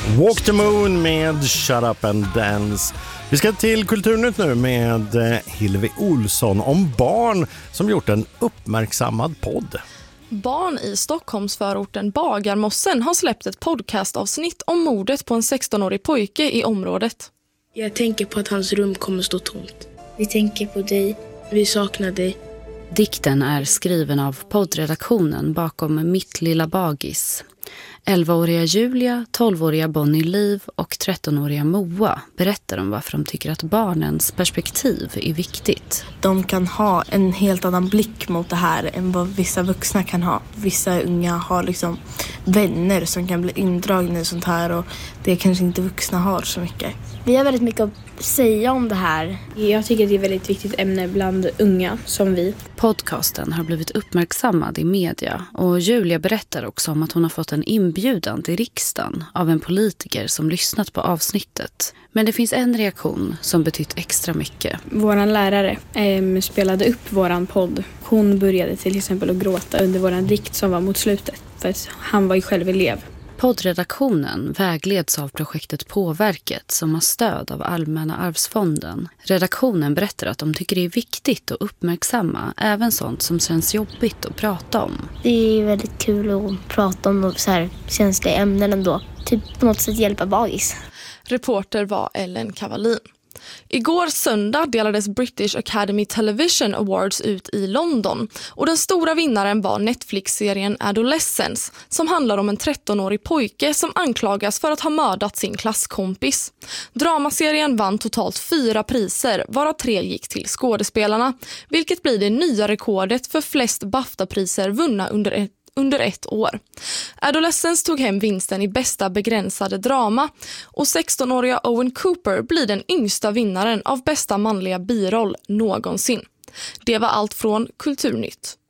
Walk the Moon med Shut Up and Dance. Vi ska till Kulturnytt nu med Hillevi Olsson om barn som gjort en uppmärksammad podd. Barn i Stockholmsförorten Bagarmossen har släppt ett podcastavsnitt om mordet på en 16-årig pojke i området. Jag tänker på att hans rum kommer stå tomt. Vi tänker på dig. Vi saknar dig. Dikten är skriven av poddredaktionen bakom Mitt lilla bagis. 11-åriga Julia, 12-åriga Bonnie Liv och 13-åriga Moa berättar om varför de tycker att barnens perspektiv är viktigt. De kan ha en helt annan blick mot det här än vad vissa vuxna kan ha. Vissa unga har liksom vänner som kan bli indragna i sånt här och det kanske inte vuxna har så mycket. Vi har väldigt mycket att säga om det här. Jag tycker att det är ett väldigt viktigt ämne bland unga som vi. Podcasten har blivit uppmärksammad i media och Julia berättar också om att hon har fått en inbjudan till riksdagen av en politiker som lyssnat på avsnittet. Men det finns en reaktion som betytt extra mycket. Våran lärare spelade upp våran podd. Hon började till exempel att gråta under våran dikt som var mot slutet. För att han var ju själv elev. Poddredaktionen vägleds av projektet Påverket som har stöd av Allmänna arvsfonden. Redaktionen berättar att de tycker det är viktigt att uppmärksamma även sånt som känns jobbigt att prata om. Det är väldigt kul att prata om så här känsliga ämnen ändå. Typ på något sätt hjälpa bagis. Reporter var Ellen Cavallin. Igår söndag delades British Academy Television Awards ut i London och den stora vinnaren var Netflix-serien Adolescence som handlar om en 13-årig pojke som anklagas för att ha mördat sin klasskompis. Dramaserien vann totalt 4 priser, varav 3 gick till skådespelarna, vilket blir det nya rekordet för flest BAFTA-priser vunna under ett år. Adolescence tog hem vinsten i bästa begränsade drama och 16-åriga Owen Cooper blir den yngsta vinnaren av bästa manliga biroll någonsin. Det var allt från Kulturnytt.